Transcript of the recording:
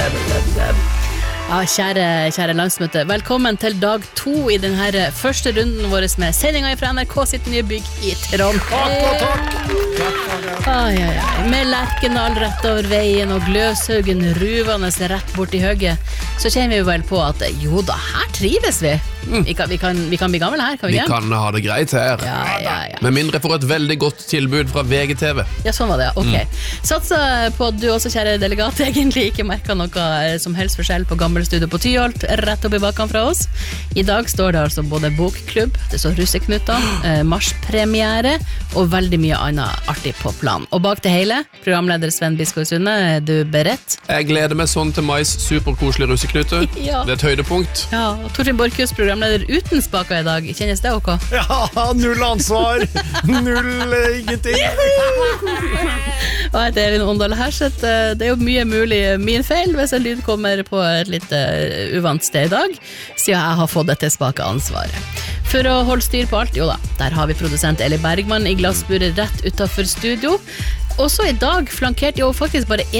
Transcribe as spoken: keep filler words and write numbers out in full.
Ja, kjære, kjære landsmøte, velkommen til dag to i denne første runden vår med sendingen fra N R K sitt nye bygg i Trondheim. Ai, ai, ai. Med Lerkendal rett over veien og Gløshaugen ruvende rett bort i høgget, så kjenner vi vel på at jo da, her trives vi. Vi kan, vi kan, vi kan bli gamle her, kan vi Vi ikke? kan ha det greit her. Ja, ja, ja. Med mindre for et veldig godt tilbud fra V G T V. Ja, sånn var det, ja. Ok. Satser på at du også, kjære delegat, egentlig ikke merket noe som helst forskjell på gammelstudio på Tyholt, rett opp i bakken fra oss. I dag står det altså både bokklubb, det står russeknutter, eh, marspremiere og veldig mye annet artig på plan. Og bak det hele, programleder Sven Biskov Sunde, er du beredt? Jeg gleder meg sånn til mais superkoselig russeknute. Ja. Det er et høydepunkt. Ja, og Torfinn Borchhus, programleder uten spaker i dag. Kjennes det ok? Ja, null ansvar. Null eh, ingenting. Og jeg heter Elin Åndal Herseth. Det er jo mye mulig min feil hvis en lyd kommer på et litt uh, uvant sted i dag, siden jeg har fått dette spake ansvaret. For å holde styr på alt, jo da, der har vi produsent Eli Bergman i glassburet rett utenfor studio. Også i dag flankert jo faktisk bare